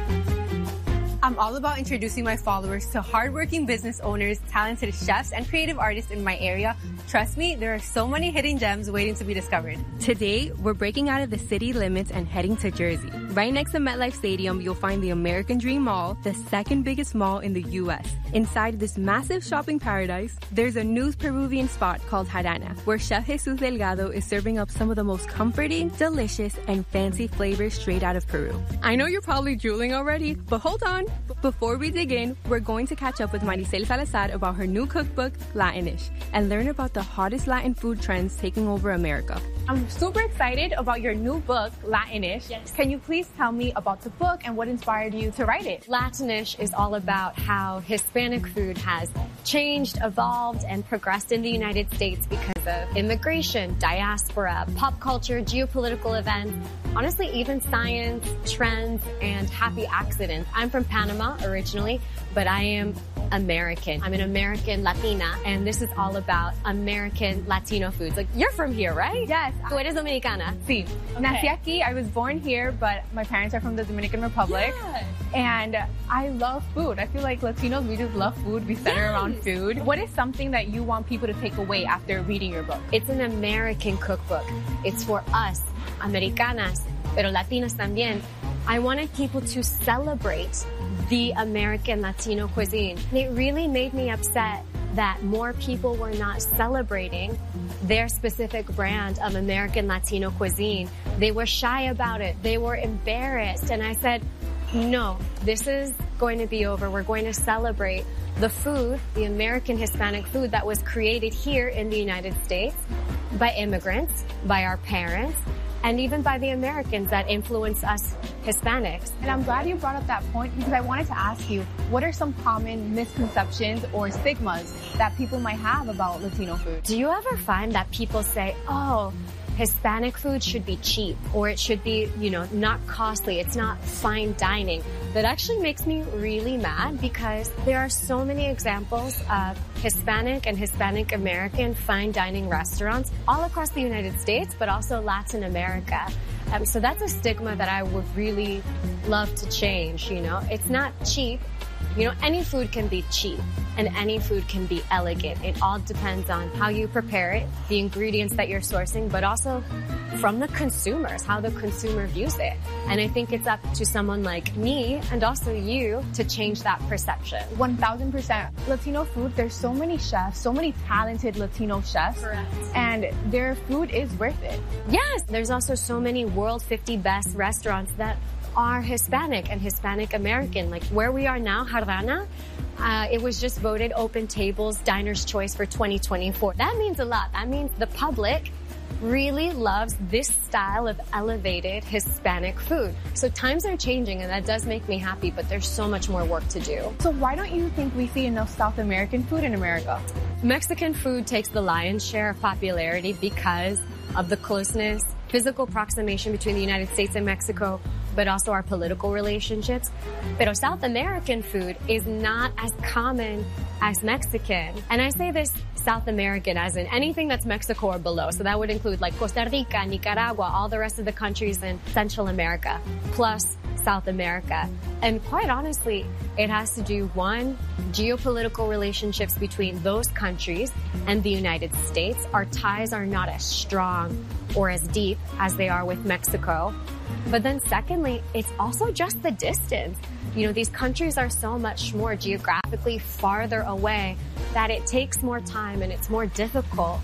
I'm all about introducing my followers to hardworking business owners, talented chefs, and creative artists in my area. Trust me, there are so many hidden gems waiting to be discovered. Today, we're breaking out of the city limits and heading to Jersey. Right next to MetLife Stadium, you'll find the American Dream Mall, the second biggest mall in the U S. Inside this massive shopping paradise, there's a new Peruvian spot called Jarana, where Chef Jesus Delgado is serving up some of the most comforting, delicious, and fancy flavors straight out of Peru. I know you're probably drooling already, but hold on. Before we dig in, we're going to catch up with Maricel Salazar about her new cookbook, Latinish, and learn about the hottest Latin food trends taking over America. I'm super excited about your new book, Latinish. Yes. Can you please tell me about the book and what inspired you to write it? Latinish is all about how Hispanic food has changed, evolved, and progressed in the United States because of immigration, diaspora, pop culture, geopolitical events, honestly, even science, trends, and happy accidents. I'm from Panama originally, but I am American. I'm an American Latina, and this is all about American Latino foods. Like, you're from here, right? Yes. Tú eres dominicana. Sí. Okay. Nací aquí. I was born here, but my parents are from the Dominican Republic. Yes. And I love food. I feel like Latinos, we just love food. We center yes. around food. What is something that you want people to take away after reading your book? It's an American cookbook. It's for us, Americanas, pero Latinas también. I wanted people to celebrate the American Latino cuisine. It really made me upset that more people were not celebrating their specific brand of American Latino cuisine. They were shy about it. They were embarrassed. And I said, no, this is going to be over. We're going to celebrate the food, the American Hispanic food that was created here in the United States by immigrants, by our parents, and even by the Americans that influence us Hispanics. And I'm glad you brought up that point because I wanted to ask you, what are some common misconceptions or stigmas that people might have about Latino food? Do you ever find that people say, oh, Hispanic food should be cheap, or it should be, you know, not costly, it's not fine dining? That actually makes me really mad because there are so many examples of Hispanic and Hispanic American fine dining restaurants all across the United States, but also Latin America. Um, so that's a stigma that I would really love to change, you know. It's not cheap. You know, any food can be cheap and any food can be elegant. It all depends on how you prepare it, the ingredients that you're sourcing, but also from the consumers, how the consumer views it. And I think it's up to someone like me and also you to change that perception. one thousand percent. Latino food, there's so many chefs, so many talented Latino chefs. Correct. And their food is worth it. Yes, there's also so many World fifty Best restaurants that are Hispanic and Hispanic American. Like where we are now, Jarana, uh, it was just voted Open Tables Diner's Choice for twenty twenty-four. That means a lot. That means the public really loves this style of elevated Hispanic food. So times are changing and that does make me happy, but there's so much more work to do. So why don't you think we see enough South American food in America? Mexican food takes the lion's share of popularity because of the closeness, physical approximation between the United States and Mexico, but also our political relationships. But South American food is not as common as Mexican. And I say this South American as in anything that's Mexico or below. So that would include like Costa Rica, Nicaragua, all the rest of the countries in Central America, plus South America. And quite honestly, it has to do, one, geopolitical relationships between those countries and the United States. Our ties are not as strong or as deep as they are with Mexico. But then secondly, it's also just the distance. You know, these countries are so much more geographically farther away that it takes more time and it's more difficult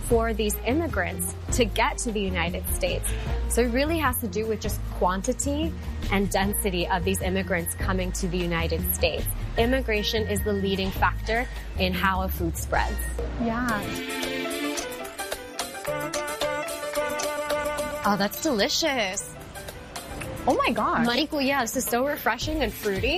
for these immigrants to get to the United States. So it really has to do with just quantity and density of these immigrants coming to the United States. Immigration is the leading factor in how a food spreads. Yeah. Oh, that's delicious. Oh my God. Maracuyá, this is so refreshing and fruity.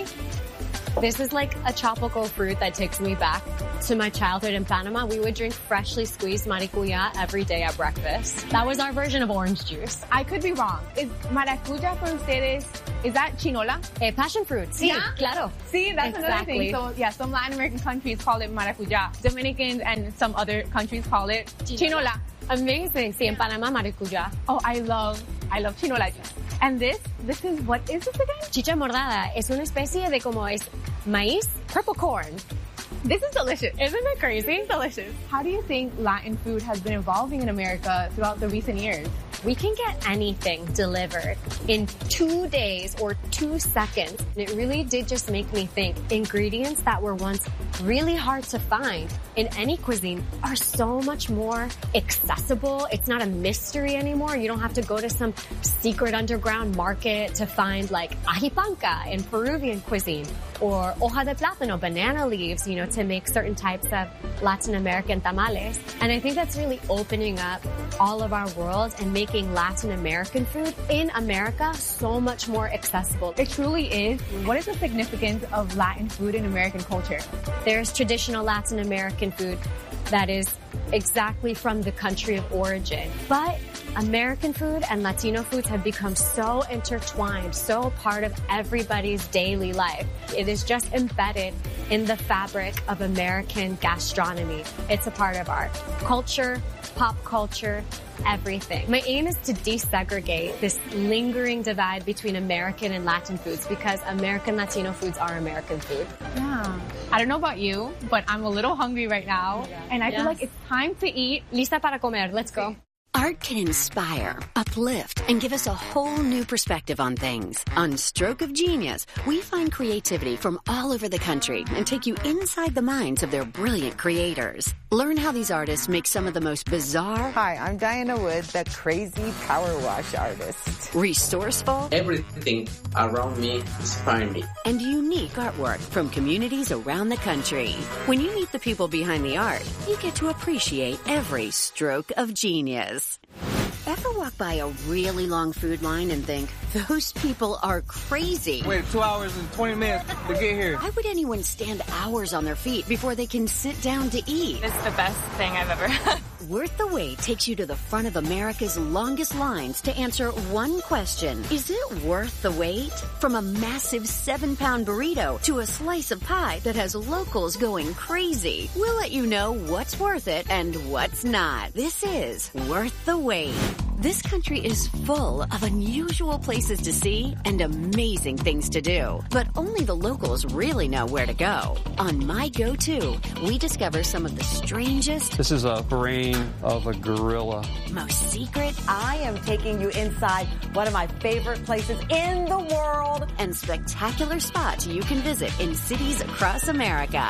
This is like a tropical fruit that takes me back to my childhood in Panama. We would drink freshly squeezed maracuyá every day at breakfast. That was our version of orange juice. I could be wrong. Is maracuya for ustedes, is that chinola? Eh, passion fruit. Sí, yeah? claro. See, that's exactly. another thing. So yeah, some Latin American countries call it maracuya. Dominicans and some other countries call it chinola. chinola. Amazing. Sí, en Panama, maracuyá. Oh, I love, I love chinola. And this, this is, what is this again? Chicha mordada. Es una especie de como es maíz, purple corn. This is delicious. Isn't it crazy? It's delicious. How do you think Latin food has been evolving in America throughout the recent years? We can get anything delivered in two days or two seconds. And it really did just make me think ingredients that were once really hard to find in any cuisine are so much more accessible. It's not a mystery anymore. You don't have to go to some secret underground market to find like ajipanca in Peruvian cuisine or hoja de plátano, banana leaves, you know, to make certain types of Latin American tamales. And I think that's really opening up all of our world and making Latin American food in America so much more accessible. It truly is. What is the significance of Latin food in American culture? There's traditional Latin American food that is exactly from the country of origin. But American food and Latino foods have become so intertwined, so part of everybody's daily life. It is just embedded in the fabric of American gastronomy. It's a part of our culture, pop culture, everything. My aim is to desegregate this lingering divide between American and Latin foods because American Latino foods are American food. Yeah. I don't know about you, but I'm a little hungry right now. Yeah. And I yes. feel like it's time to eat. Lista para comer. Let's go. Art can inspire, uplift, and give us a whole new perspective on things. On Stroke of Genius, we find creativity from all over the country and take you inside the minds of their brilliant creators. Learn how these artists make some of the most bizarre... Hi, I'm Diana Wood, that crazy power wash artist. Resourceful... Everything around me inspires me. And unique artwork from communities around the country. When you meet the people behind the art, you get to appreciate every stroke of genius. Ever walk by a really long food line and think, those people are crazy? Wait two hours and twenty minutes to get here. Why would anyone stand hours on their feet before they can sit down to eat? It's the best thing I've ever had. Worth the Wait takes you to the front of America's longest lines to answer one question. Is it worth the wait? From a massive seven-pound burrito to a slice of pie that has locals going crazy. We'll let you know what's worth it and what's not. This is Worth the Wait. This country is full of unusual places to see and amazing things to do. But only the locals really know where to go. On My Go-To, we discover some of the strangest... This is a brain of a gorilla. Most secret... I am taking you inside one of my favorite places in the world. And spectacular spots you can visit in cities across America.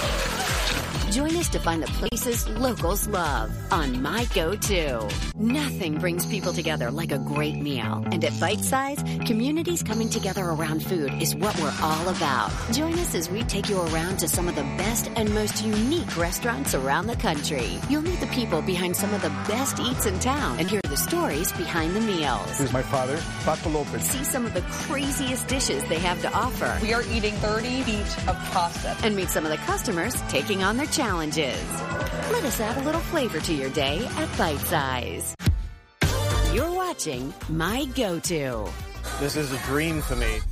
Join us to find the places locals love on My Go-To. Nothing brings people together like a great meal. And at Bite Size, communities coming together around food is what we're all about. Join us as we take you around to some of the best and most unique restaurants around the country. You'll meet the people behind some of the best eats in town and hear the stories behind the meals. This is my father, Pato Lopez. See some of the craziest dishes they have to offer. We are eating thirty feet of pasta. And meet some of the customers taking on their challenges. Let us add a little flavor to your day at Bite Size. You're watching My Go-To. This is a dream for me.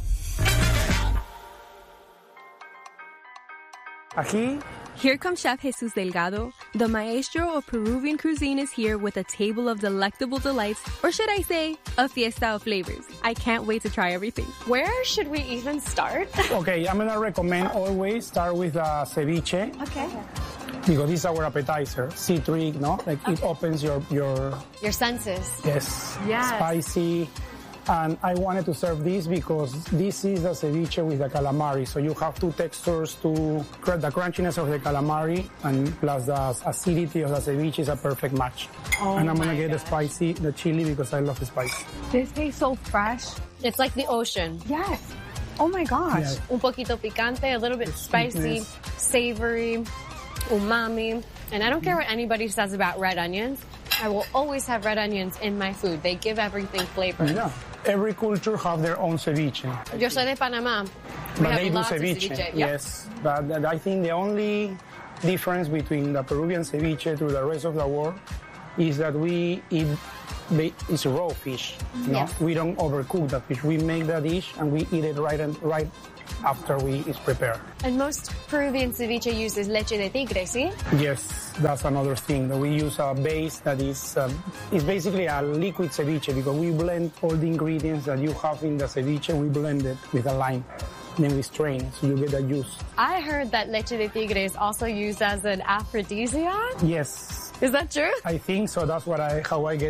Ají. Here comes Chef Jesus Delgado. The maestro of Peruvian cuisine is here with a table of delectable delights, or should I say, a fiesta of flavors. I can't wait to try everything. Where should we even start? Okay, I'm going to recommend always start with uh, ceviche. Okay. Because this is our appetizer. Citric, no? Like okay. It opens your... Your, your senses. Yes. Yes. Spicy, And I wanted to serve this because this is the ceviche with the calamari. So you have two textures, to the crunchiness of the calamari and plus the acidity of the ceviche is a perfect match. Oh and I'm going to my get the gosh. spicy, the chili, because I love the spice. This tastes so fresh. It's like the ocean. Yes. Oh my gosh. Yes. Un poquito picante, a little bit spicy, sweetness. savory, umami. And I don't care what anybody says about red onions. I will always have red onions in my food. They give everything flavor. Yeah. Every culture have their own ceviche. Yo soy de Panamá. We But have they do lots of ceviche. ceviche. Yep. Yes. But that- I think the only difference between the Peruvian ceviche to the rest of the world is that we eat ba- it's raw fish. No? Yes. We don't overcook the fish. We make the dish and we eat it right and right after we it's prepared. And most Peruvian ceviche uses leche de tigre, see? Yes, that's another thing. That we use a base that is um, it's basically a liquid ceviche because we blend all the ingredients that you have in the ceviche. We blend it with a lime. Then we strain it, so you get the juice. I heard that leche de tigre is also used as an aphrodisiac. Yes. Is that true? I think so. That's what I how I get